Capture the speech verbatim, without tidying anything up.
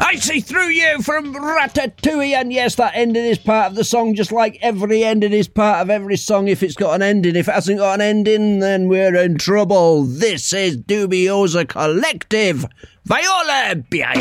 I See Through You from Ratatouille, and yes, that ending is part of the song, just like every ending is part of every song if it's got an ending. If it hasn't got an ending, then we're in trouble. This is Dubiosa Collective. Viola Behind.